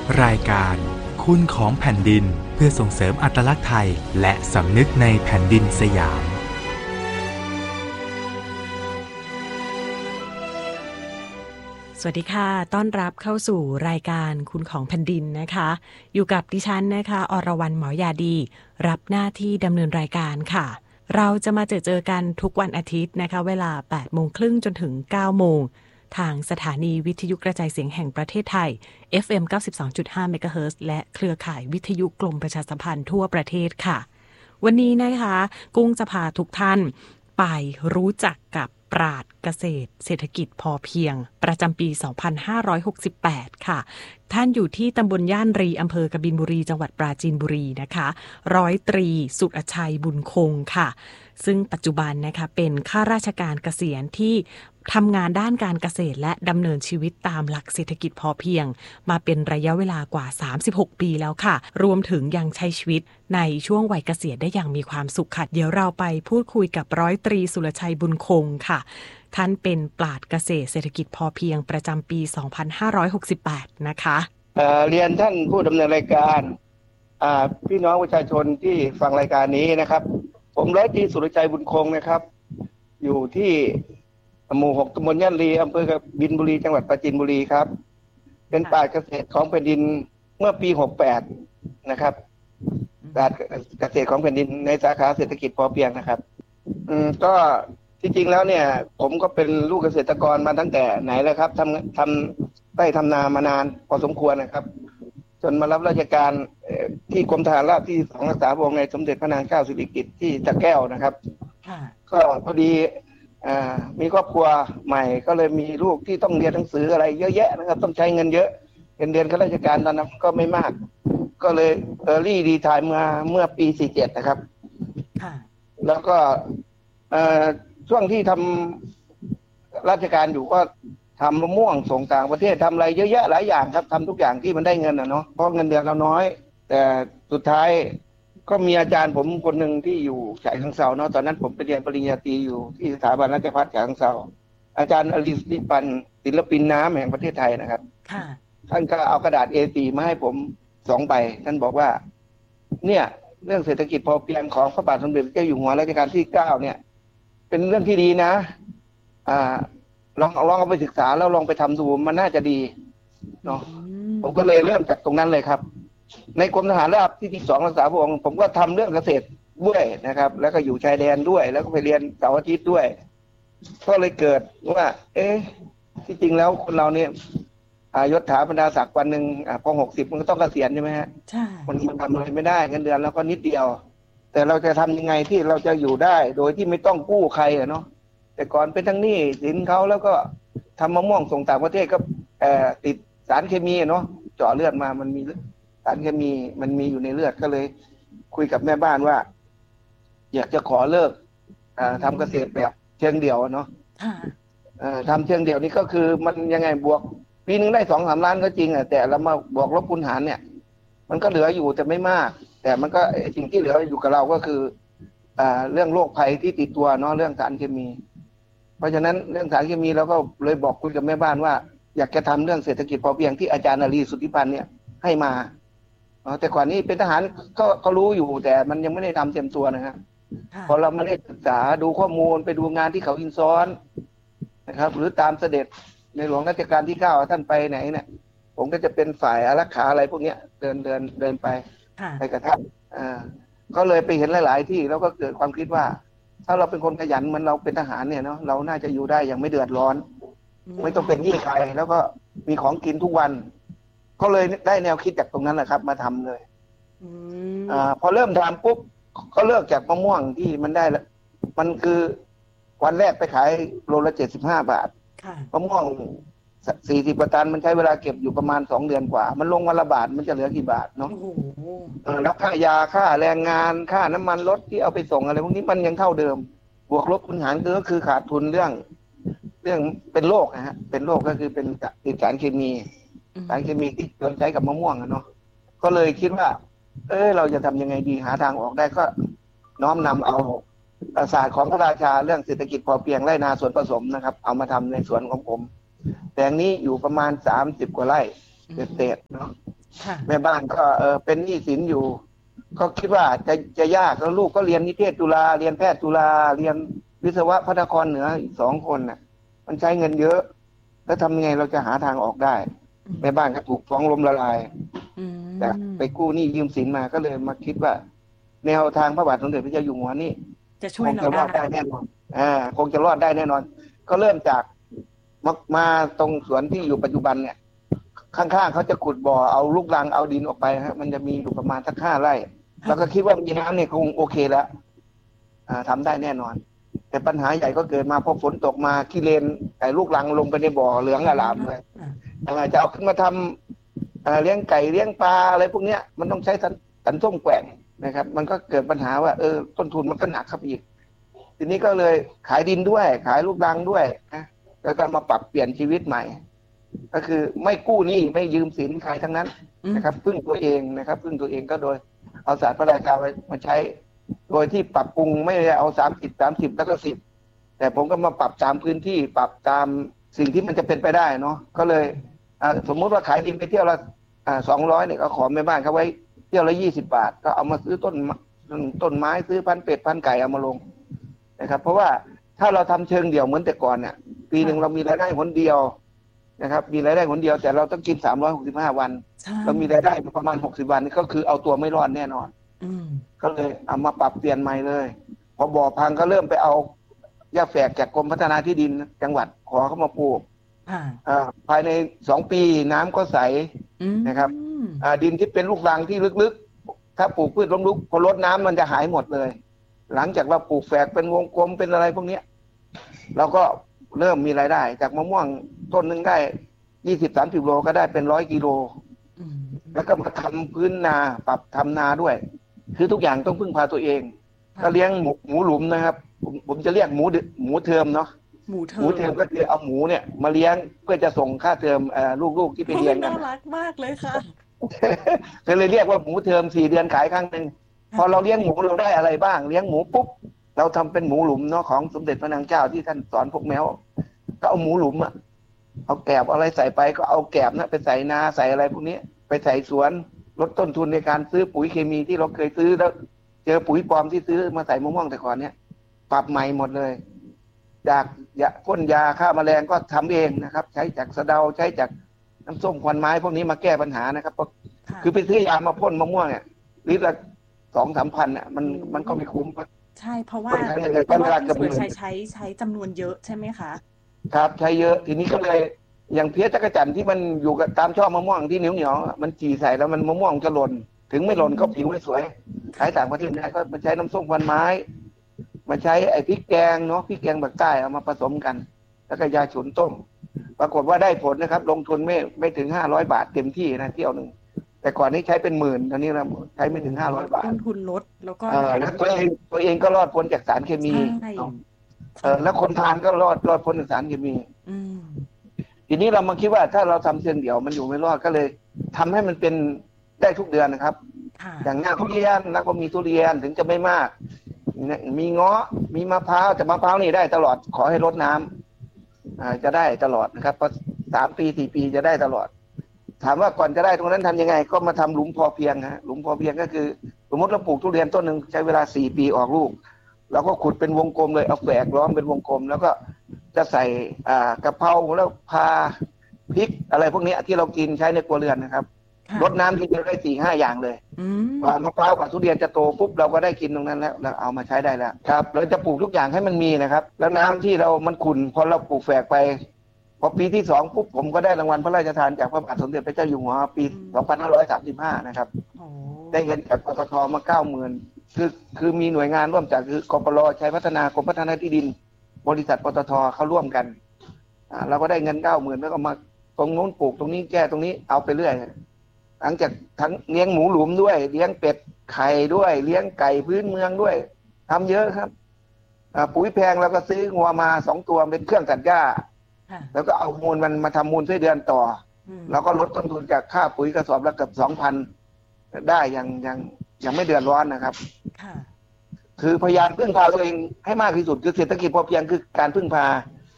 รายการคุณของแผ่นดินเพื่อส่งเสริมอัตลักษณ์ไทยและสำนึกในแผ่นดินสยามสวัสดีค่ะต้อนรับเข้าสู่รายการคุณของแผ่นดินนะคะอยู่กับดิฉันนะคะอรวรรณหมอยาดีรับหน้าที่ดำเนินรายการค่ะเราจะมาเจอกันทุกวันอาทิตย์นะคะเวลา 8:30 น.จนถึง 9:00 น.ทางสถานีวิทยุกระจายเสียงแห่งประเทศไทย FM 92.5 เมกะเฮิรตซ์ และเครือข่ายวิทยุกรมประชาสัมพันธ์ทั่วประเทศค่ะวันนี้นะคะกุ้งจะพาทุกท่านไปรู้จักกับปราชญ์เกษตรเศรษฐกิจพอเพียงประจำปี 2568 ค่ะท่านอยู่ที่ตำบลย่านรีอำเภอกบินบุรีจังหวัดปราจีนบุรีนะคะร้อยตรีสุรชัยบุญคงค่ะซึ่งปัจจุบันนะคะเป็นข้าราชการเกษียณที่ทำงานด้านการเกษตรและดำเนินชีวิตตามหลักเศรษฐกิจพอเพียงมาเป็นระยะเวลากว่า36ปีแล้วค่ะรวมถึงยังใช้ชีวิตในช่วงวัยเกษียณได้อย่างมีความสุขค่ะเดี๋ยวเราไปพูดคุยกับร้อยตรีสุรชัยบุญคงค่ะท่านเป็นปราชญ์เกษตรเศรษฐกิจพอเพียงประจำปี 2568 นะคะเรียนท่านผู้ดำเนินรายการพี่น้องประชาชนที่ฟังรายการนี้นะครับผมร้อยตรีสุรชัยบุญคงนะครับอยู่ที่หมู่ 6 ตำบลย่านรีอำเภอกบินบุรีจังหวัดปราจีนบุรีครับเป็นปราชญ์เกษตรของแผ่นดินเมื่อปี 68 นะครับปราชญ์เกษตรของแผ่นดินในสาขาเศรษฐกิจพอเพียงนะครับก็ที่จริงแล้วเนี่ยผมก็เป็นลูกเกษตรกรมาตั้งแต่ไหนแล้วครับทำไร่ทำนามานานพอสมควรนะครับจนมารับราชการที่กรมทหารราบที่ 2 รักษาพระองค์ในสมเด็จพระนางเจ้าสิริกิติ์ที่สระแก้วนะครับก็พอดีมีครอบครัวใหม่ก็เลยมีลูกที่ต้องเรียนหนังสืออะไรเยอะแยะนะครับต้องใช้เงินเยอะเงินเดือนข้าราชการตอนนั้นก็ไม่มากก็เลยรี่รีไทม์มาเมื่อปี 47 นะครับแล้วก็ช่วงที่ทำราชการอยู่ก็ทำมะม่วงส่งต่างประเทศทำอะไรเยอะแยะหลายอย่างครับทำทุกอย่างที่มันได้เงินเนาะเพราะเงินเดือนเราน้อยแต่สุดท้ายก็มีอาจารย์ผมคนหนึ่งที่อยู่ฉะเชิงเทราเนาะตอนนั้นผมไปเรียนปริญญาตรีอยู่ที่สถาบันราชภัฏฉะเชิงเทราอาจารย์อลิสนิปันศิลปินน้ำแห่งประเทศไทยนะครับท่านก็เอากระดาษ A4 มาให้ผม2 ใบท่านบอกว่าเนี่ยเรื่องเศรษฐกิจพอเพียงของพระบาทสมเด็จพระเจ้าอยู่หัวรัชกาลที่ 9เนี่ยเป็นเรื่องที่ดีนะลองเอาไปศึกษาแล้วลองไปทำดูมันน่าจะดีเนาะผมก็เลยเริ่มจากตรงนั้นเลยครับในกรมทหารราบที่ 2 รักษาพระองค์ผมก็ทำเรื่องเกษตรด้วยนะครับแล้วก็อยู่ชายแดนด้วยแล้วก็ไปเรียนเสาร์อาทิตย์ด้วยก็เลยเกิดว่าที่จริงแล้วคนเราเนี่ยยศถาบรรดาศักดิ์วันหนึ่งพอ60มันก็ต้องเกษียณใช่ไหมฮะใช่มันทำอะไรไม่ได้เงินเดือนแล้วก็นิดเดียวแต่เราจะทำยังไงที่เราจะอยู่ได้โดยที่ไม่ต้องกู้ใครเนาะแต่ก่อนเป็นทั้งหนี้สินเขาแล้วก็ทำมะม่วงส่งต่างประเทศก็ติดสารเคมีเนาะเจาะเลือดมามันมีสารเคมีมันมีอยู่ในเลือดก็เลยคุยกับแม่บ้านว่าอยากจะขอเลิกทำเกษตรแบบเชิงเดี่ยวเนาะทำเชิงเดี่ยวนี่ก็คือมันยังไงบวกปีนึงได้ 2-3 ล้านก็จริงแต่เรามาบวกลบคูณหารเนี่ยมันก็เหลืออยู่แต่ไม่มากแต่มันก็สิ่งที่เหลืออยู่กับเราก็คือเรื่องโรคภัยที่ติดตัวเนาะเรื่องสารเคมีเพราะฉะนั้นเรื่องสารเคมีเราก็เลยบอกคุยกับแม่บ้านว่าอยากจะทำเรื่องเศรษฐกิจพอเพียงที่อาจารย์นรีสุทธิพันธ์เนี่ยให้มาแต่ก่อนนี้เป็นทหารก็รู้อยู่แต่มันยังไม่ได้ทำเต็มตัวนะครับพอเราไม่ได้ศึกษาดูข้อมูลไปดูงานที่เขาอินซ้อนนะครับหรือตามเสด็จในหลวงรัชกาลที่ 9ท่านไปไหนเนี่ยผมก็จะเป็นฝ่ายอารักขาอะไรพวกนี้เดินไปกับท่านก็เลยไปเห็นหลายๆที่แล้วก็เกิดความคิดว่าถ้าเราเป็นคนขยันมันเราเป็นทหารเนี่ยเนาะเราน่าจะอยู่ได้อย่างไม่เดือดร้อนไม่ต้องเป็นหนี้ใครแล้วก็มีของกินทุกวันก็เลยได้แนวคิดจากตรงนั้นแหละครับมาทำเลยพอเริ่มทำปุ๊บก็เลิกจากมะม่วงที่มันได้แล้วมันคือวันแรกไปขายโลละ75 บาทมะม่วง40 กว่าตันมันใช้เวลาเก็บอยู่ประมาณ2 เดือนกว่ามันลงวันละบาทมันจะเหลือกี่บาทเนาะแล้วค่ายาค่าแรงงานค่าน้ำมันรถที่เอาไปส่งอะไรพวกนี้มันยังเท่าเดิมบวกลบคูณหารก็คือขาดทุนเรื่องเป็นโรคนะฮะเป็นโรคก็คือเป็นติดสารเคมีที่เราใช้กับมะม่วงเนาะก็เลยคิดว่าเราจะทำยังไงดีหาทางออกได้ก็น้อมนำเอาศาสตร์ของพระราชาเรื่องเศรษฐกิจพอเพียงไร่นาสวนผสมนะครับเอามาทำในสวนของผมแปลงนี้อยู่ประมาณ30 กว่าไร่เศษเนาะแม่บ้านก็เป็นหนี้สินอยู่ก็คิดว่าจะยากแล้วลูกก็เรียนนิเทศจุฬาเรียนแพทย์จุฬาเรียนวิศวะพระนครเหนืออีก2 คนน่ะมันใช้เงินเยอะแล้วทำยังไงเราจะหาทางออกได้แม่บ้านก็ถูกฟ้องล้มละลายแต่ไปกู้หนี้ยืมสินมาก็เลยมาคิดว่าแนวทางพระบาทสมเด็จพระเจ้าอยู่หัวนี่จะช่วยเราคงจะรอดได้แน่นอนคงจะรอดได้แน่นอนก็เริ่มจากมาตรงสวนที่อยู่ปัจจุบันเนี่ยข้างๆเขาจะขุดบ่อเอาลูกรังเอาดินออกไปฮะมันจะมีอยู่ประมาณสัก5 ไร่แล้วก็คิดว่ามีน้ำเนี่ยคงโอเคแล้วทำได้แน่นอนแต่ปัญหาใหญ่ก็เกิดมาพอฝนตกมาขี้เลนไอ้ลูกรังลงไปในบ่อเหลืองอลามเลยจะเอาขึ้นมาทำเลี้ยงไก่เลี้ยงปลาอะไรพวกเนี้ยมันต้องใช้สันส้มแกว่งนะครับมันก็เกิดปัญหาว่าต้นทุนมันก็หนักครับอีกทีนี้ก็เลยขายดินด้วยขายลูกรังด้วยนะแล้วก็มาปรับเปลี่ยนชีวิตใหม่ก็คือไม่กู้หนี้ไม่ยืมสินใครทั้งนั้นนะครับพึ่งตัวเองนะครับพึ่งตัวเองก็โดยเอาศาสตร์พระราชามาใช้โดยที่ปรับปรุงไม่ได้เอา30แล้วก็10แต่ผมก็มาปรับตามพื้นที่ปรับตามสิ่งที่มันจะเป็นไปได้เนาะก็เลยสมมุติว่าขายดินไปเที่ยวละ200เนี่ยก็ขอแม่บ้านเขาไว้เที่ยวละ20 บาทก็เอามาซื้อต้นไม้ซื้อพันเป็ดพันไก่เอามาลงนะครับเพราะว่าถ้าเราทำเชิงเดี่ยวเหมือนแต่ก่อนเนี่ยปีหนึ่งเรามีรายได้หนเดียวนะครับมีรายได้หนเดียวแต่เราต้องกิน365 วันเรามีรายได้ประมาณ60 วันนี่ก็คือเอาตัวไม่รอดแน่นอนก็เลยเอามาปรับเปลี่ยนใหม่เลยพอบ่อพังก็เริ่มไปเอาหญ้าแฝกจากกรมพัฒนาที่ดินจังหวัดขอเข้ามาปลูกภายใน2 ปีน้ำก็ใสนะครับดินที่เป็นลูกรังที่ลึกๆถ้าปลูกพืชล้มลุกพอลดน้ำมันจะหายหมดเลยหลังจากเราปลูกแฝกเป็นวงกลมเป็นอะไรพวกนี้เราก็เริ่มมีรายได้จากมะม่วงต้นนึงได้20-30 โลก็ได้เป็น100 กิโลแล้วก็มาทำพื้นนาปรับทำนาด้วยคือทุกอย่างต้องพึ่งพาตัวเองก็เลี้ยงหมูหลุมนะครับผมจะเรียกหมูเทอมเนาะหมูเทอมก็คือเอาหมูเนี่ยมาเลี้ยงเพื่อจะส่งค่าเทอมลูกๆที่ไปเรียนกันน่ารักมากเลยค่ะก็เลยเรียกว่าหมูเทอม4 เดือนขายครั้งนึงพอเราเลี้ยงหมูเราได้อะไรบ้างเลี้ยงหมูปุ๊บเราทำเป็นหมูหลุมเนาะของสมเด็จพระนางเจ้าที่ท่านสอนพวกแมวก็เอาหมูหลุมเอาแกบอะไรใส่ไปก็เอาแกบนะไปใส่นาใส่อะไรพวกนี้ไปใส่สวนลดต้นทุนในการซื้อปุ๋ยเคมีที่เราเคยซื้อแล้วเจอปุ๋ยปลอมที่ซื้อมาใส่มะม่วงแต่ก่อนเนี้ยปรับใหม่หมดเลยจากพ่นยาฆ่าแมลงก็ทำเองนะครับใช้จากสะเดาใช้จากน้ำส้มควันไม้พวกนี้มาแก้ปัญหานะครับคือไปซื้อยามาพ่นมะม่วงเนี่ยลิตรละ2-3 พันเนี่ยมันก็ไม่คุ้มใช่เพราะว่าพี่สุรชัยใช้จำนวนเยอะใช่ไหมคะครับใช้เยอะทีนี้ก็เลยอย่างเพี้ยจักรจั่นที่มันอยู่กับตามช่อมะม่วงที่เหนียวมันจี่ใส่แล้วมันมะม่วงจะหล่นถึงไม่หล่นก็ผิวไม่สวยขายต่างประเทศได้ก็มาใช้น้ำส้มควันไม้มาใช้ไอ้พริกแกงเนาะพริกแกงภาคใต้เอามาผสมกันแล้วก็ยาฉุนต้มปรากฏว่าได้ผลนะครับลงทุนไม่ถึง500 บาทเต็มที่นะเที่ยวนึงแต่ก่อนนี้ใช้เป็นหมื่นตอนนี้เราใช้ไม่ถึง500 บาทต้นทุนลดแล้วก็แล้วตัวเองก็รอดพ้นจากสารเคมีแล้วคนทานก็รอดพ้นจากสารเคมีทีนี้เรามาคิดว่าถ้าเราทำเชิงเดี่ยวมันอยู่ไม่รอดก็เลยทำให้มันเป็นได้ทุกเดือนนะครับอย่างหน้าทุเรียนแล้วก็มีทุเรียนถึงจะไม่มากมีเงาะมีมะพร้าวแต่มะพร้าวนี่ได้ตลอดขอให้รดน้ำจะได้ตลอดนะครับเพราะ3 ปี 4 ปีจะได้ตลอดถามว่าก่อนจะได้ตรงนั้นทำยังไงก็มาทำหลุมพอเพียงฮะหลุมพอเพียงก็คือสมมติเราปลูกทุเรียนต้นหนึ่งใช้เวลา4 ปีออกลูกเราก็ขุดเป็นวงกลมเลยเอาแฝกล้อมเป็นวงกลมแล้วก็จะใส่กะเพราแล้วพาพริกอะไรพวกนี้ที่เรากินใช้ในครัวเรือนนะครับรดน้ำทีเดียวได้4-5 อย่างเลยมะพร้าวกับทุเรียนจะโตปุ๊บเราก็ได้กินตรงนั้นแล้วเราเอามาใช้ได้แล้วครับเราจะปลูกทุกอย่างให้มันมีนะครับแล้วน้ำที่มันขุ่นพอเราปลูกแฝกไปพอปีที่2ปุ๊บผมก็ได้รางวัลพระราชทานจากพระบาทสมเด็จพระเจ้าอยู่หัวปี2535นะครับได้เงินจากปตทมา 90,000คือมีหน่วยงานร่วมจากคือกปรชัยพัฒนากรมพัฒนาที่ดินบริษัทปตทเขาร่วมกันเราก็ได้เงิน 90,000แล้วก็มาตรงโน้นปลูกตรงนี้แก้ตรงนี้เอาไปเรื่อยหลังจากทั้งเลี้ยงหมูหลุมด้วยเลี้ยงเป็ดไข่ด้วยเลี้ยงไก่พื้นเมืองด้วยทำเยอะครับปุ๋ยแพงแล้วก็ซื้องัวมา2 ตัวเป็นเครื่องตัดหญ้าแล้วก็เอามูลมันมาทำมูลช่วยเดือนต่อแล้วก็ลดต้นทุนจากค่าปุ๋ยกระสอบละเกือบ 2,000 ได้ยังไม่เดือดร้อนนะครับคือพยายามพึ่งพาตัวเองให้มากที่สุดคือเศรษฐกิจพอเพียงคือการพึ่งพา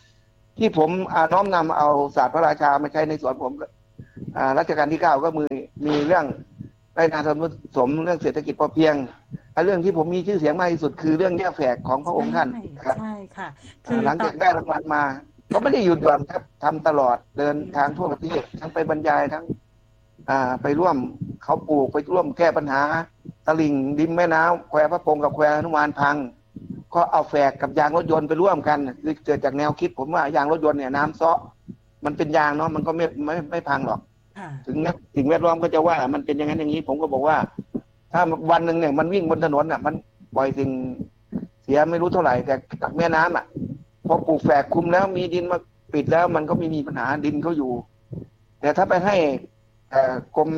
ที่ผมน้อมนำเอาศาสตร์พระราชามาใช้ในสวนผมรัชกาลที่ 9ก็มีเรื่องไรนาสมเรื่องเศรษฐกิจพอเพียงเรื่องที่ผมมีชื่อเสียงมากที่สุดคือเรื่องแยกแฝกของพระองค์ท่านนะครับใช่ค่ะคือหลังจากได้รางวัลมาก็ไม่ได้หยุดหย่อนครับทำตลอดเดินทางทั่วประเทศทั้งไปบรรยายทั้งไปร่วมเขาปลูกไปร่วมแก้ปัญหาตลิ่งริมแม่น้ำแควพระพงกับแควหนุมานพังก็เอาแฝกกับยางรถยนต์ไปร่วมกันคือเกิดจากแนวคิดผมว่ายางรถยนต์เนี่ยน้ำเซาะมันเป็นยางเนาะมันก็ไม่พังหรอกถึงสิ่งแวดล้อมก็จะว่ามันเป็นอย่างนั้นอย่างนี้ผมก็บอกว่าถ้าวันหนึ่งเนี่ยมันวิ่งบนถนนอ่ะมันปล่อยสิ่งเสียไม่รู้เท่าไหร่แต่จากแม่น้ำอ่ะพอปลูกแฝกคุมแล้วมีดินมาปิดแล้วมันก็ไม่มีปัญหาดินเขาอยู่แต่ถ้าไปให้กรม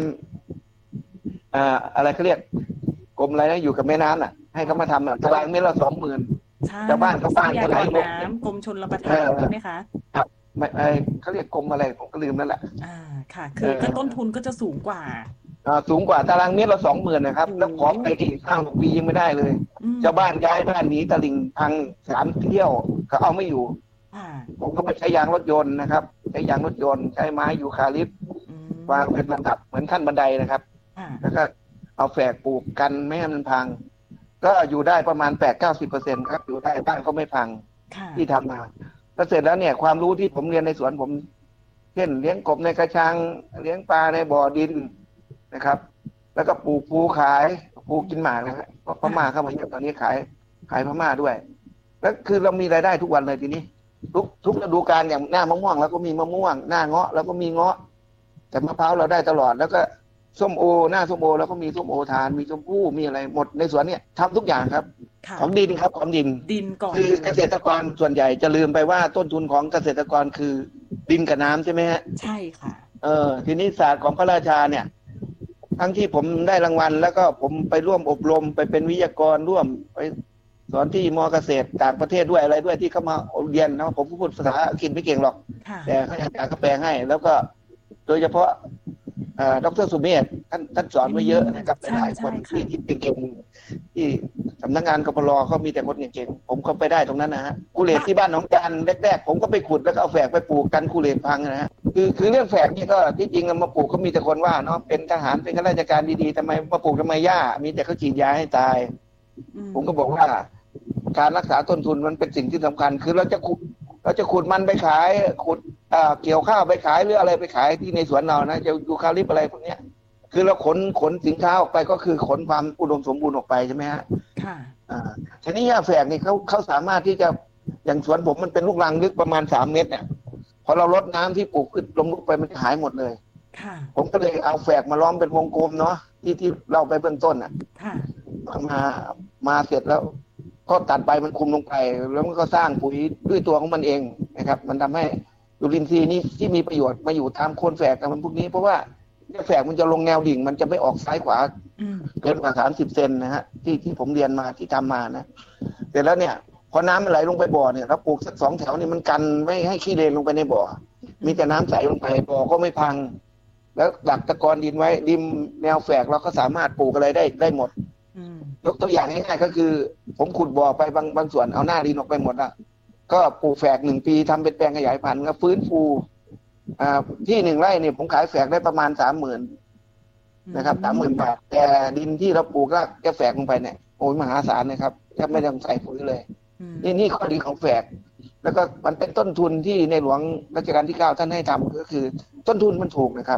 อะไรเขาเรียกกรมอะไรนะอยู่กับแม่น้ำน่ะให้เขามาทำตารางเมตรละ20,000ชาวบ้านเขาบ้านเขาไหลลงน้ำกรมชลประทานใช่ไหมคะครับเขาเรียกกรมอะไรผมก็ลืมนั่นแหละค่ะคือก็ต้นทุนก็จะสูงกว่าตารางเมตรละ20,000นะครับแล้วขอไปที่ข้างปียังไม่ได้เลยชาวบ้านย้ายบ้านหนีตลิ่งพัง3 เที่ยวเขาเอาไม่อยู่ผมก็ไปใช้ยางรถยนต์นะครับใช้ยางรถยนต์ใช้ไม้ยูคาลิปต์วางเป็นลำดับเหมือนขั้นบันไดนะครับแล้วก็เอาแฝกปลูกกันไม่ให้มันพังก็อยู่ได้ประมาณ 8-90% ครับอยู่ได้บ้านก็ไม่พังที่ทำมาแล้วเสร็จแล้วเนี่ยความรู้ที่ผมเรียนในสวนผมเช่นเลี้ยงกบในกระชังเลี้ยงปลาในบ่อดินนะครับแล้วก็ปลูกปูขายปูกินหมากนะครับพม่าเข้ามาเยอะตอนนี้ขายพม่าด้วยแล้วคือเรามีรายได้ทุกวันเลยทีนี้ทุกฤดูกาลอย่างหน้ามะม่วงแล้วก็มีมะม่วงหน้าเงาะแล้วก็มีเงาะแต่มะพร้าวเราได้ตลอดแล้วก็ส้มโอหน้าส้มโอแล้วก็มีส้มโอทานมีชมพู่มีอะไรหมดในสวนเนี่ยทำทุกอย่างครับของดินครับของดินก่อนคือเกษตรกรส่วนใหญ่จะลืมไปว่าต้นทุนของเกษตรกรคือดินกับน้ำใช่ไหมฮะใช่ค่ะทีนี้ศาสตร์ของพระราชาเนี่ยทั้งที่ผมได้รางวัลแล้วก็ผมไปร่วมอบรมไปเป็นวิทยากรร่วมไปสอนที่มอเกษตรต่างประเทศด้วยอะไรด้วยที่เขามาเรียนนะผมพูดภาษาอังกฤษไม่เก่งหรอกแต่เขาอยากแปลให้แล้วก็โดยเฉพาะดร.สุเมธท่านสอนไว้เยอะนะครับหลายคนที่เก่งที่สำนักงานกปรเขามีแต่คนเก่งผมก็ไปได้ตรงนั้นนะฮะกุเลตที่บ้านหนองจานแรกๆผมก็ไปขุดแล้วก็เอาแฝกไปปลูกกันกุเลตพังนะฮะคือเรื่องแฝกนี่ก็ที่จริงมาปลูกก็มีแต่คนว่าเนาะเป็นทหารเป็นข้าราชการดีๆทำไมมาปลูกทำไมหญ้ามีแต่เขาฉีดยาให้ตายผมก็บอกว่าการรักษาต้นทุนมันเป็นสิ่งที่สำคัญคือเราจะขุดมันไปขายขุดเกี่ยวข้าวไปขายหรืออะไรไปขายที่ในสวนเรานะจะยูคาลิปอะไรพวกนี้คือเราขนสินค้าออกไปก็คือขนความอุดมสมบูรณ์ออกไปใช่ไหมฮะค่ะทีนี้หญ้าแฝกนี่เขาสามารถที่จะอย่างสวนผมมันเป็นลูกรังลึกประมาณ3 เมตรเนี่ยพอเราลดน้ำที่ปลูกขึ้นลงไปมันจะหายหมดเลยค่ะผมก็เลยเอาแฝกมาล้อมเป็นวงกลมเนาะที่เราไปเบื้องต้นค่ะมาเสร็จแล้วก็ตัดใบมันคุมลงไปแล้วมันก็สร้างปุ๋ยด้วยตัวของมันเองนะครับมันทำให้จุลินทรีย์นี้ที่มีประโยชน์มาอยู่ตามโคนแฝกกับมันพวกนี้เพราะว่าแฝกมันจะลงแนวดิ่งมันจะไม่ออกซ้ายขวาเกินกว่า30 เซนนะฮะที่ผมเรียนมาที่ทำมานะเสร็จแล้วเนี่ยพอน้ำมันไหลลงไปบ่อเนี่ยเราปลูกสัก2 แถวนี่มันกันไม่ให้ขี้เลนลงไปในบ่อมีแต่น้ำใสลงไปบ่อก็ไม่พังแล้วดักตะกอนดินไว้ริมแนวแฝกเราก็สามารถปลูกอะไรได้หมดยกตัวอย่างง่ายๆก็คือผมขุดบ่อไปบางส่วนเอาหน้าดินออกไปหมดละก็ปลูกแฝก1 ปีทำเป็นแปลงขยายพันธุ์ก็ฟื้นฟูที่1 ไร่เนี่ยผมขายแฝกได้ประมาณ30,000นะครับ30,000 บาทแต่ดินที่เราปลูกแล้วแกแฝกลงไปเนี่ยโอ้ยมหาศาลนะครับแทบไม่ต้องใส่ปุ๋ยเลยนี่ข้อดีของแฝกแล้วก็มันเป็นต้นทุนที่ในหลวงรัชกาลที่9ท่านให้ทำก็คือต้นทุนมันถูกนะครับ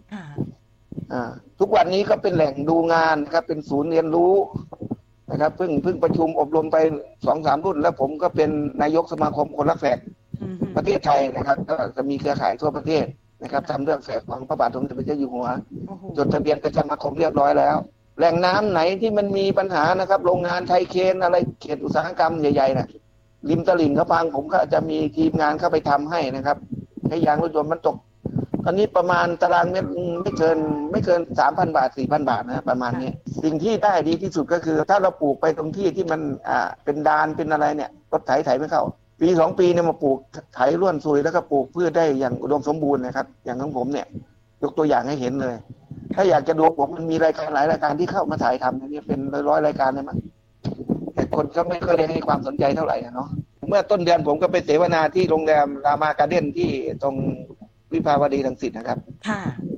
ทุกวันนี้ก็เป็นแหล่งดูงานนะครับเป็นศูนย์เรียนรู้นะครับเพิ่งประชุมอบรมไป 2-3 รุ่นแล้วผมก็เป็นนายกสมาคมคนรักแฝกประเทศไทยนะครับก็จะมีเครือข่ายทั่วประเทศนะครับทำเรื่องแฝกของพระบาทสมเด็จพระเจ้าอยู่หัวจดทะเบียนกับสมาคมเรียบร้อยแล้วแหล่งน้ำไหนที่มันมีปัญหานะครับโรงงานไทยเคนอะไรเขตอุตสาหกรรมใหญ่ๆนะริมตลิ่งเขาพังผมก็จะมีทีมงานเข้าไปทำให้นะครับให้ยางรถยนต์มันตกตอนนี้ประมาณตารางเมตรไม่เกิน 3,000 บาท 4,000 บาทนะประมาณนี้สิ่งที่ได้ดีที่สุดก็คือถ้าเราปลูกไปตรงที่มันเป็นดานเป็นอะไรเนี่ยรถไถไม่เข้าปี 2 ปีเนี่ยมาปลูกไถร่วนซุยแล้วก็ปลูกพืชได้อย่างอุดมสมบูรณ์นะครับอย่างของผมเนี่ยยกตัวอย่างให้เห็นเลยถ้าอยากจะดูผมมันมีรายการหลายรายการที่เข้ามาถ่ายทำเนี่ยเป็นร้อยรายการเลยมั้งแต่คนก็ไม่ค่อยได้ให้ความสนใจเท่าไหร่เนาะเมื่อต้นเดือนผมก็ไปเสวนาที่โรงแรมรามาการ์เด้นที่ตรงวิภาวดีรังสิตนะครับค่ะ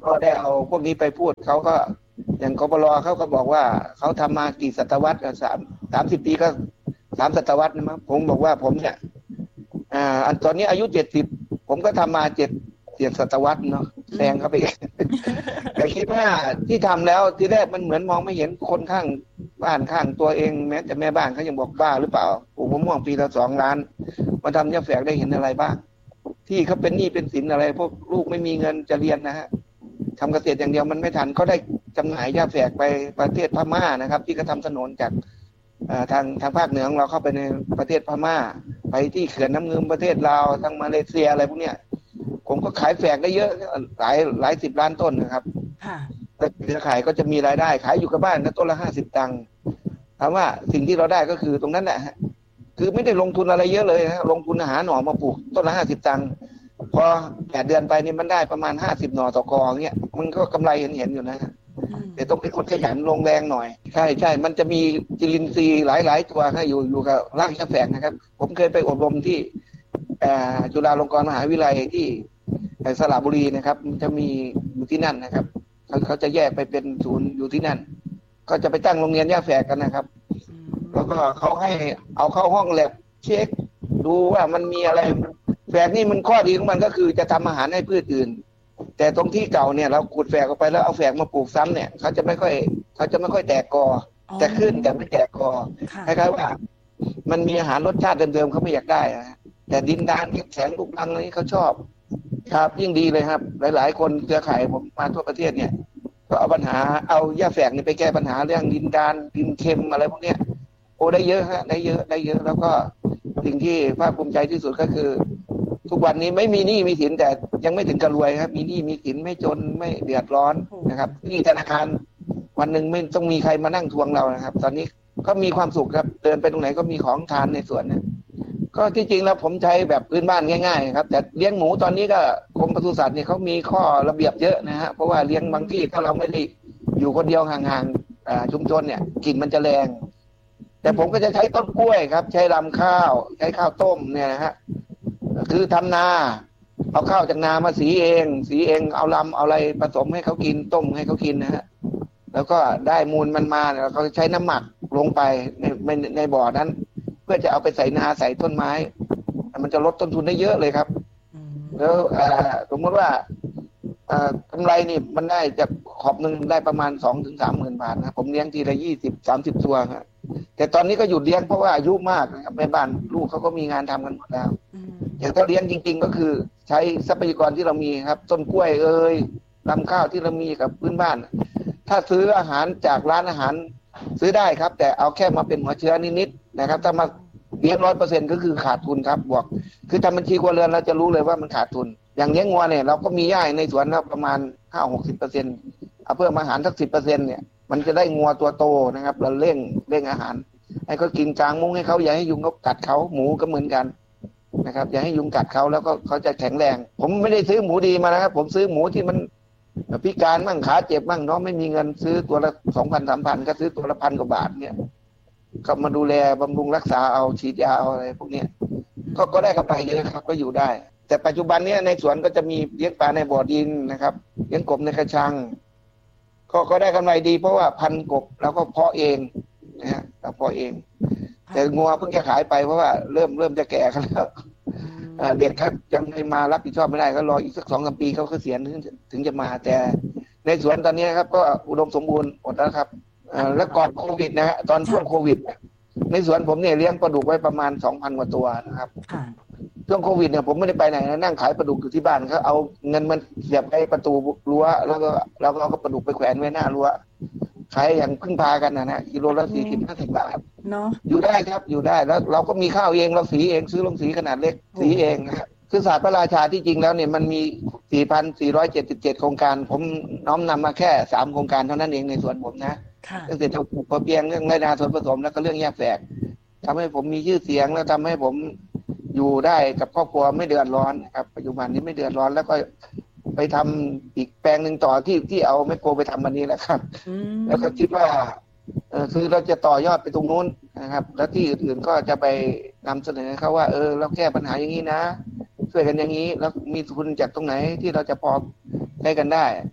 ก็ได้เอาพวกนี้ไปพูดเขาก็อย่างกปรเขาก็บอกว่าเขาทำมากี่ศตวรรษ30 ปีก็3 ศตวรรษนะมั้งผมบอกว่าผมเนี่ยอันตอนนี้อายุ70ผมก็ทำมา7 ศตวรรษเนาะแซงเข้าไปอีก แต่คิดว่าที่ทำแล้วทีแรกมันเหมือนมองไม่เห็นคนข้างบ้านข้างตัวเองแม้แต่แม่บ้านเขายังบอกบ้าหรือเปล่าปลูกมะม่วงปีละ2 ล้านมาทำยาแฝกได้เห็นอะไรบ้างที่เขาเป็นหนี้เป็นสินอะไรพวกลูกไม่มีเงินจะเรียนนะฮะทำเกษตรอย่างเดียวมันไม่ทันก็ได้จำหน่ายยาแฝกไปประเทศพม่านะครับที่เขาทำถนนจากทางภาคเหนือของเราเข้าไปในประเทศพม่าไปที่เขื่อนน้ำเงิมประเทศลาวทางมาเลเซียอะไรพวกเนี้ยผมก็ขายแฝกได้เยอะหลาย10 ล้านต้นนะครับแต่เครือข่ายก็จะมีรายได้ขายอยู่กับบ้านนะต้นละ50 ตังค์ถามว่าสิ่งที่เราได้ก็คือตรงนั้นแหละคือไม่ได้ลงทุนอะไรเยอะเลยนะลงทุนหาหน่อมาปลูกต้นละ50 ตังค์พอ8 เดือนไปนี่มันได้ประมาณ50 หน่อต่อกอเงี้ยมันก็กำไรเห็นอยู่นะแต่ต้องเป็นคนขยันลงแรงหน่อยใช่มันจะมีจุลินทรีย์หลายตัวให้อยู่กับรากยาแฝกนะครับผมเคยไปอบรมที่จุฬาลงกรณ์มหาวิทยาลัยที่สระบุรีนะครับจะมีอยู่ที่นั่นนะครับเขาจะแยกไปเป็นศูนย์อยู่ที่นั่นก็จะไปตั้งโรงเรียนยาแฝกกันนะครับแล้วก็เขาให้เอาเข้าห้องแลบเช็คดูว่ามันมีอะไรแฝกนี่มันข้อดีของมันก็คือจะทำอาหารให้พืชอื่นแต่ตรงที่เก่าเนี่ยเราขุดแฝกออกไปแล้วเอาแฝกมาปลูกซ้ำเนี่ยเขาจะไม่ค่อยแตกกอแต่ขึ้นแต่ไม่แตกกอคล้ายๆว่ามันมีอาหารรสชาติเดิมๆเขาไม่อยากได้แต่ดินดานแสงลูกรังนี้เขาชอบครับยิ่งดีเลยครับหลายๆคนเครือข่ายผมมาทั่วประเทศเนี่ยก็เอาปัญหาเอาหญ้าแฝกนี่ไปแก้ปัญหาเรื่องดินดานดินเค็มอะไรพวกเนี้ยโอ้ได้เยอะฮะได้เยอะแล้วก็สิ่งที่ภาคภูมิใจที่สุดก็คือทุกวันนี้ไม่มีหนี้มีสินแต่ยังไม่ถึงกับรวยครับมีหนี้มีสินไม่จนไม่เดือดร้อนนะครับนี่ธนาคารวันหนึ่งไม่ต้องมีใครมานั่งทวงเรานะครับตอนนี้ก็มีความสุขครับเดินไปตรงไหนก็มีของทานในสวนเนี่ยก็ที่จริงแล้วผมใช้แบบพื้นบ้านง่ายๆครับแต่เลี้ยงหมูตอนนี้ก็กรมปศุสัตว์เนี่ยเขามีข้อระเบียบเยอะนะฮะเพราะว่าเลี้ยงบางที่ถ้าเราไม่ได้อยู่คนเดียวห่างๆชุมชนเนี่ยกลิ่นมันจะแรงแต่ผมก็จะใช้ต้นกล้วยครับใช้ลำข้าวใช้ข้าวต้มเนี่ยนะฮะคือทำนาเอาข้าวจากนามาสีเองเอาลำเอาอะไรผสมให้เขากินต้มให้เขากินนะฮะแล้วก็ได้มูลมันมาแล้วก็ใช้น้ำหมักลงไปในบ่อนั้นเพื่อจะเอาไปใส่นาใส่ต้นไม้มันจะลดต้นทุนได้เยอะเลยครับแล้วสมมติว่ากำไรนี่มันได้จากขอบหนึ่งได้ประมาณ20,000-30,000 บาทนะผมเลี้ยงทีละ20-30 ตัวครับแต่ตอนนี้ก็หยุดเลี้ยงเพราะว่าอายุมากนะครับแม่บ้านลูกเขาก็มีงานทำกันหมดแล้วอย่างถ้าเลี้ยงจริงๆก็คือใช้ทรัพยากรที่เรามีครับต้นกล้วยลำข้าวที่เรามีกับพื้นบ้านถ้าซื้ออาหารจากร้านอาหารซื้อได้ครับแต่เอาแค่มาเป็นหัวเชื้อนิดๆนะครับถ้ามาเลี้ยง100%ก็คือขาดทุนครับบอกคือทำบัญชีครัวเรือนเราจะรู้เลยว่ามันขาดทุนอย่างเลี้ยงงัวเนี่ยเราก็มีหญ้าในสวนเราประมาณ 50-60% เอาเพิ่มอาหารสัก 10% เนี่ยมันจะได้งัวตัวโตนะครับเราเร่งอาหารให้เขากินกลางมุ้งให้เขาอย่าให้ยุงเขากัดเขาหมูก็เหมือนกันนะครับอย่าให้ยุงกัดเขาแล้วก็เขาจะแข็งแรงผมไม่ได้ซื้อหมูดีมานะครับผมซื้อหมูที่มันพิการมั่งขาเจ็บมั่งเนาะไม่มีเงินซื้อตัวละ 2,000-3,000 ก็ซื้อตัวละ1,000 กว่าบาทเนี่ยก็มาดูแลบำรุงรักษาเอาฉีดยาเอาอะไรพวกนี้ก็ได้กำไรเยอะครับก็อยู่ได้แต่ปัจจุบันนี้ในสวนก็จะมีเลี้ยงปลาในบ่อดินนะครับเลี้ยงกบในกระชังก็ได้กำไรดีเพราะว่าพันกบแล้วก็เพาะเองนะฮะเราเพาะเองแต่งัวเพิ่งจะขายไปเพราะว่าเริ่มจะแก่กันแล้วเด็กครับยังไม่มารับผิดชอบไม่ได้ก็รออีกสัก 2-3 ปีเขาเกษียณถึงจะมาแต่ในสวนตอนนี้ครับก็อุดมสมบูรณ์หมดแล้วครับแล้วก่อนโควิดนะฮะตอนช่วงโควิดในสวนผมเนี่ยเลี้ยงปลาดุกไว้ประมาณ 2,000 กว่าตัวนะครับช่วงโควิดเนี่ยผมไม่ได้ไปไหนนะนั่งขายปลาดุกอยู่ที่บ้านเขาเอาเงินมันเสียบไปประตูรั้วแล้วก็เอาปลาดุกไปแขวนไว้หน้ารั้วขายอย่างพึ่งพากันนะกิโลละ40-50 บาทเนาะอยู่ได้ครับอยู่ได้แล้วเราก็มีข้าวเองเราสีเองซื้อลงสีขนาดเล็กสีเองนะครับคือศาสตร์พระราชาที่จริงแล้วเนี่ยมันมี 4,477 โครงการผมน้อมนำมาแค่3 โครงการเท่านั้นเองในสวนผมนะเรื่องเศรษฐกิจพอเพียงเรื่องไรนาสวนผสมแล้วก็เรื่องแยกแฝกทำให้ผมมีชื่อเสียงแล้วทำให้ผมอยู่ได้กับครอบครัวไม่เดือดร้อนครับปัจจุบันนี้ไม่เดือดร้อนแล้วก็ไปทำอีกแปลงหนึ่งต่อที่เอาแมคโครไปทำวันนี้แหละครับแล้วก็คิดว่าคือเราจะต่อยอดไปตรงนู้นนะครับแล้วที่อื่นๆก็จะไปนำเสนอเขาว่าเราแก้ปัญหาอย่างนี้นะช่วยกันอย่างนี้แล้วมีทุนจากตรงไหนที่เราจะพอได้กันได้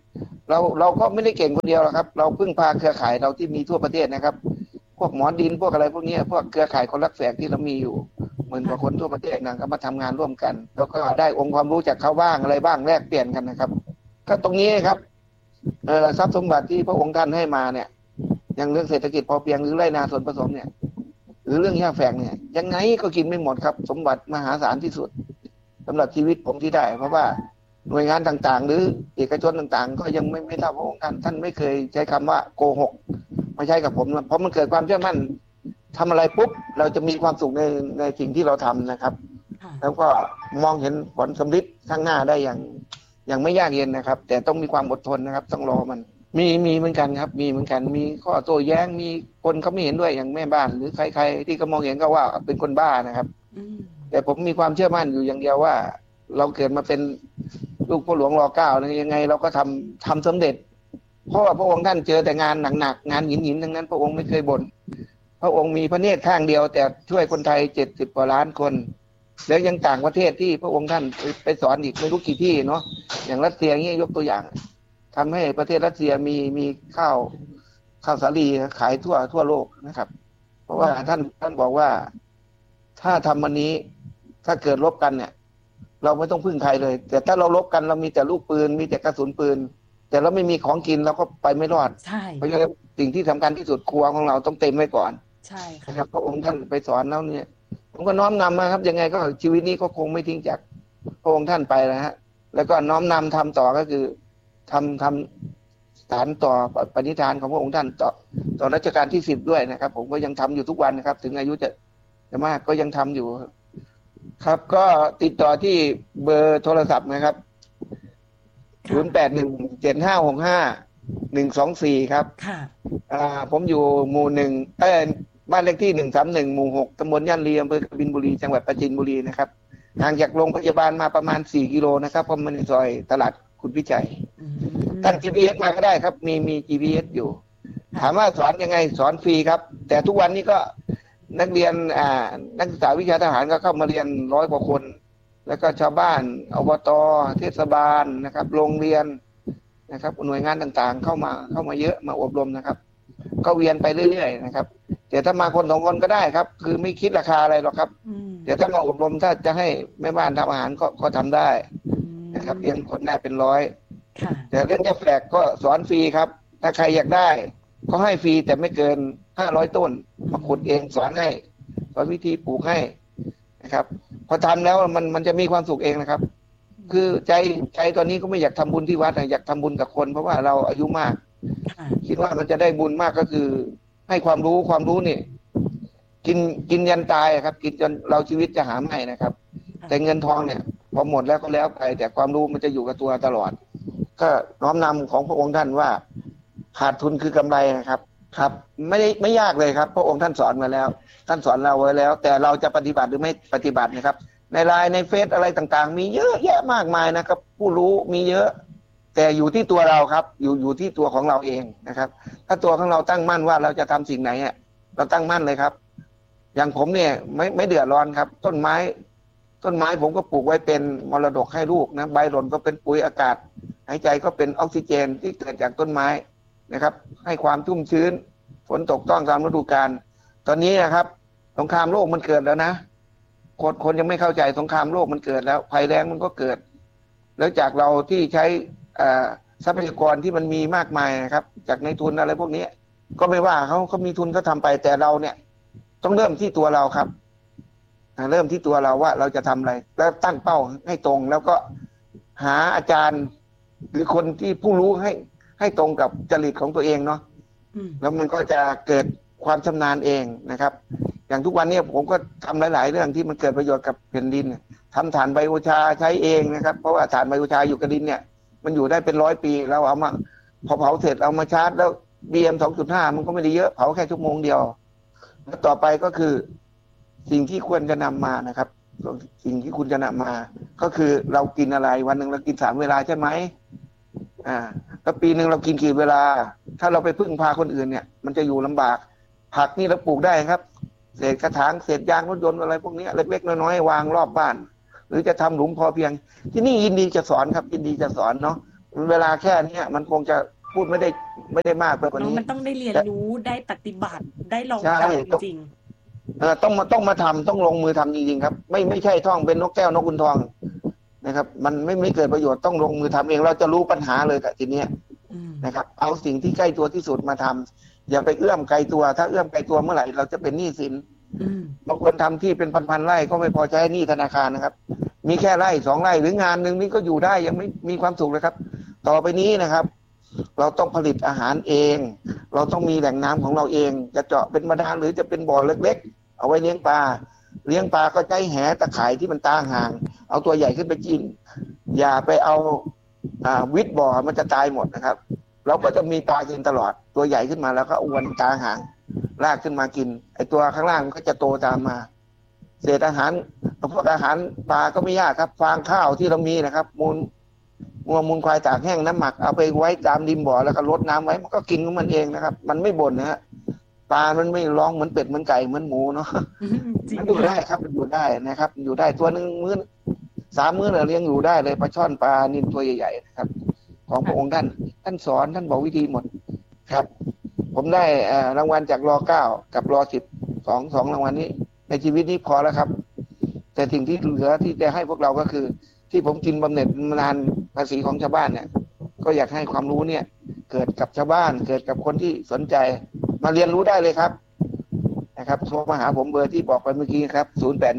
เราก็ไม่ได้เก่งคนเดียวหรอกครับเราพึ่งพาเครือข่ายเราที่มีทั่วประเทศนะครับพวกหมอดินพวกอะไรพวกนี้พวกเครือข่ายคนรักแสงที่เรามีอยู่10,000 กว่าคนทั่วประเทศนะก็มาทำงานร่วมกันแล้วก็ได้องค์ความรู้จากเขาบ้างอะไรบ้างแลกเปลี่ยนกันนะครับก็ตรงนี้ครับทรัพย์สมบัติที่พระองค์ท่านให้มาเนี่ยอย่างเรื่องเศรษฐกิจพอเพียงหรือไรนาส่วนผสมเนี่ยหรือเรื่องหญ้าแฝกเนี่ยยังไงก็กินไม่หมดครับสมบัติมหาศาลที่สุดสำหรับชีวิตผมที่ได้เพราะว่าหน่วยงานต่างๆหรือเอกชนต่างๆก็ยังไม่เท่าพระองค์ท่านไม่เคยใช้คำว่าโกหกไม่ใช่กับผมนะเพราะมันเกิดความเชื่อมั่นทำอะไรปุ๊บเราจะมีความสุขในสิ่งที่เราทำนะครับแล้วก็มองเห็นผลสำเร็จข้างหน้าได้อย่างไม่ยากเย็นนะครับแต่ต้องมีความอดทนนะครับต้องรอมันมีเหมือนกันครับมีเหมือนกันมีข้อโต้แย้งมีคนเขาไม่เห็นด้วยอย่างแม่บ้านหรือใครๆที่เขามองเห็นก็ว่าเป็นคนบ้านะครับแต่ผมมีความเชื่อมั่นอยู่อย่างเดียวว่าเราเกิดมาเป็นลูกพ่อหลวงร.9นะยังไงเราก็ทำสำเร็จเพราะว่าพระองค์ท่านเจอแต่งานหนักๆงานหินๆทั้งนั้นพระองค์ไม่เคยบ่นพระองค์มีพระเนตรข้างเดียวแต่ช่วยคนไทย70 กว่าล้านคนแล้วยังต่างประเทศที่พระองค์ท่านไปสอนอีกไม่รู้กี่ที่เนาะอย่างรัสเซียอย่างนี้ยกตัวอย่างทำให้ประเทศรัสเซียมีข้าวสาลีขายทั่วโลกนะครับเพราะว่าท่านบอกว่าถ้าทำวันนี้ถ้าเกิดรบกันเนี่ยเราไม่ต้องพึ่งใครเลยแต่ถ้าเรารบกันเรามีแต่ลูกปืนมีแต่กระสุนปืนแต่เราไม่มีของกินเราก็ไปไม่รอดใช่เพราะฉะนั้นสิ่งที่สำคัญที่สุดครัวของเราต้องเต็มไว้ก่อนใช่ครับพระองค์ท่านไปสอนแล้วเนี่ยผมก็น้อมนำมาครับยังไงก็ชีวิตนี้ก็คงไม่ทิ้งจากพระองค์ท่านไปนะฮะแล้วก็น้อมนำทำต่อก็คือทำสานต่อปณิธานของพระองค์ท่านต่อรัชกาลที่10ด้วยนะครับผมก็ยังทำอยู่ทุกวันนะครับถึงอายุจะมากก็ยังทำอยู่ครับก็ติดต่อที่เบอร์โทรศัพท์นะครับ0817565124ครับค่ะผมอยู่หมู่1บ้านเลขที่131หมู่6ตำบลย่านรีอำเภอกบินบุรีจังหวัดปราจีนบุรีนะครับห่างจากโรงพยาบาลมาประมาณ4 กิโลนะครับเพราะมันในซอยตลาดคุณวิจัยตั้ง GPS มาก็ได้ครับมี GPS อยู่ถามว่าสอนยังไงสอนฟรีครับแต่ทุกวันนี้ก็นักเรียนนักศึกษาวิชาทหารก็เข้ามาเรียน100 กว่าคนแล้วก็ชาวบ้านอบต.เทศบาลนะครับโรงเรียนนะครับหน่วยงานต่างๆเข้ามาเยอะมาอบรมนะครับก็เวียนไปเรื่อยๆนะครับแต่ถ้ามาคน2 คนก็ได้ครับคือไม่คิดราคาอะไรหรอกครับแต่ถ้ามาอบรมถ้าจะให้แม่บ้านทำอาหารก็ทำได้นะครับเรียนคนได้เป็น100แต่เรื่องแยกแฝกก็สอนฟรีครับถ้าใครอยากได้ก็ให้ฟรีแต่ไม่เกิน500 ต้นมาขุดเองสอนวิธีปลูกให้นะครับพอทำแล้วมันจะมีความสุขเองนะครับคือใจตอนนี้ก็ไม่อยากทำบุญที่วัดอยากทำบุญกับคนเพราะว่าเราอายุมากคิดว่ามันจะได้บุญมากก็คือให้ความรู้นี่กินยันตายครับกินจนเราชีวิตจะหาไม่นะครับแต่เงินทองเนี่ยพอหมดแล้วก็แล้วไปแต่ความรู้มันจะอยู่กับตัวตลอดก็น้อมนำของพระองค์ท่านว่าขาดทุนคือกำไรนะครับครับไม่ยากเลยครับพระองค์ท่านสอนมาแล้วท่านสอนเราไว้แล้วแต่เราจะปฏิบัติหรือไม่ปฏิบัตินะครับในไลน์ในเฟซอะไรต่างๆมีเยอะแยะมากมายนะครับผู้รู้มีเยอะแต่อยู่ที่ตัวเราครับอยู่ที่ตัวของเราเองนะครับถ้าตัวของเราตั้งมั่นว่าเราจะทำสิ่งไหนเราตั้งมั่นเลยครับอย่างผมเนี่ยไม่เดือดร้อนครับต้นไม้ผมก็ปลูกไว้เป็นมรดกให้ลูกนะใบหล่นก็เป็นปุ๋ยอากาศหายใจก็เป็นออกซิเจนที่เกิดจากต้นไม้นะครับให้ความชุ่มชื้นฝนตกต้องตามฤดูกาลตอนนี้นะครับสงครามโลกมันเกิดแล้วนะคนยังไม่เข้าใจสงครามโลกมันเกิดแล้วภัยแล้งมันก็เกิดแล้วจากเราที่ใช้ทรัพยากรที่มันมีมากมายนะครับจากในทุนอะไรพวกนี้ก็ไม่ว่าเขามีทุนก็ทำไปแต่เราเนี่ยต้องเริ่มที่ตัวเราครับเริ่มที่ตัวเราว่าเราจะทำอะไรแล้วตั้งเป้าให้ตรงแล้วก็หาอาจารย์หรือคนที่ผู้รู้ให้ตรงกับจริตของตัวเองเนาะแล้วมันก็จะเกิดความชำนาญเองนะครับอย่างทุกวันนี้ผมก็ทำหลายๆเรื่องที่มันเกิดประโยชน์กับแผ่นดินทำถ่านไบโอชาใช้เองนะครับเพราะว่าถ่านไบโอชาอยู่กับดินเนี่ยมันอยู่ได้เป็น100 ปีเราเอามาพอเผาเสร็จเอามาชาร์จแล้ว BM 2.5มันก็ไม่ได้เยอะเผาแค่ชั่วโมงเดียวแล้วต่อไปก็คือสิ่งที่ควรจะนำมานะครับสิ่งที่คุณจะนำมาก็คือเรากินอะไรวันหนึ่งเรากิน3 เวลาใช่ไหมแล้วปีหนึ่งเรากินกี่เวลาถ้าเราไปพึ่งพาคนอื่นเนี่ยมันจะอยู่ลำบากผักนี่เราปลูกได้ครับเศษกระถางเศษยางรถยนต์อะไรพวกนี้เล็กๆน้อยๆวางรอบบ้านหรือจะทำหลุมพอเพียงที่นี่ยินดีจะสอนครับยินดีจะสอนเนาะเวลาแค่นี้มันคงจะพูดไม่ได้มากไปกว่านี้มันต้องได้เรียนรู้ได้ปฏิบัติได้ลองทำจริงต้องมาทำต้องลงมือทำจริงๆครับไม่ใช่ท่องเป็นนกแก้วนกขุนทองนะครับมันไม่เกิดประโยชน์ต้องลงมือทำเองเราจะรู้ปัญหาเลยกับทีเนี้ยนะครับเอาสิ่งที่ใกล้ตัวที่สุดมาทำอย่าไปเอื้อมไกลตัวถ้าเอื้อมไกลตัวเมื่อไหร่เราจะเป็นหนี้สินบางคนทำที่เป็นพันไร่ก็ไม่พอใช้หนี้ธนาคารนะครับมีแค่ไร่2 ไร่หรืองานหนึ่งนี่ก็อยู่ได้ยังไม่มีความสุขเลยครับต่อไปนี้นะครับเราต้องผลิตอาหารเองเราต้องมีแหล่งน้ำของเราเองจะเจาะเป็นบาดาลหรือจะเป็นบ่อเล็กๆเอาไว้เลี้ยงปลาก็ใช้แหตะข่ายที่มันต่างห่างเอาตัวใหญ่ขึ้นไปกินอย่าไปเอาวิดบ่อมันจะตายหมดนะครับเราก็จะมีปลากินตลอดตัวใหญ่ขึ้นมาแล้วก็อวนต่างห่างลากขึ้นมากินไอตัวข้างล่างก็จะโตตามมาเศษอาหารพวกอาหารปลาก็ไม่ยากครับฟางข้าวที่เรามีนะครับมูลควายตากแห้งน้ำหมักเอาไปไว้ตามริมบ่อแล้วก็รดน้ำไว้มันก็กินของมันเองนะครับมันไม่บ่นนะฮะปลามันไม่ร้องเหมือนเป็ดเหมือนไก่เหมือนหมูเนาะมันอยู่ได้ครับมันอยู่ได้นะครับอยู่ได้ตัวนึงมื้อ3 มื้อเลี้ยงอยู่ได้เลยปลาช่อนปลานิลตัวใหญ่ๆนะครับของพระองค์ท่านสอนท่านบอกวิธีหมดครับผมได้รางวัลจากร.9 กับร.102รางวัลนี้ในชีวิตนี้พอแล้วครับแต่สิ่งที่เหลือที่จะให้พวกเราก็คือที่ผมกินบำเหน็จนานภาษีของชาวบ้านเนี่ยก็อยากให้ความรู้เนี่ยเกิดกับชาวบ้านเกิดกับคนที่สนใจมาเรียนรู้ได้เลยครับนะครับโทรมาหาผมเบอร์ที่บอกไปเมื่อกี้ครับ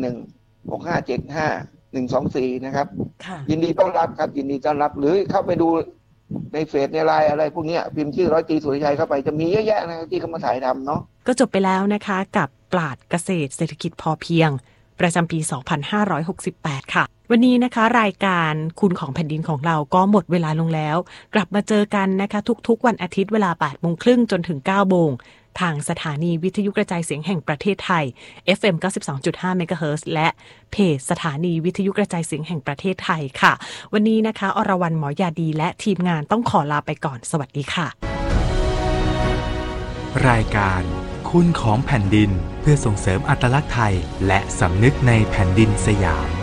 0816575124นะครับยินดีต้อนรับครับยินดีต้อนรับหรือเข้าไปดูในเฟซในไลน์อะไรพวกนี้พิมพ์ชื่อร้อยตรีสุริชัยเข้าไปจะมีเยอะแยะนะที่เขามาถ่ายทำเนาะก็จบไปแล้วนะคะกับปราชญ์เกษตรเศรษฐกิจพอเพียงประจำปี 2568 ค่ะวันนี้นะคะรายการคุณของแผ่นดินของเราก็หมดเวลาลงแล้วกลับมาเจอกันนะคะทุกๆวันอาทิตย์เวลา 8:30 นจนถึง 9:00 นทางสถานีวิทยุกระจายเสียงแห่งประเทศไทย FM 92.5 เมกะเฮิรตซ์และเพจสถานีวิทยุกระจายเสียงแห่งประเทศไทยค่ะวันนี้นะคะอรวรรณหมอยาดีและทีมงานต้องขอลาไปก่อนสวัสดีค่ะรายการคุณของแผ่นดินเพื่อส่งเสริมอัตลักษณ์ไทยและสำนึกในแผ่นดินสยาม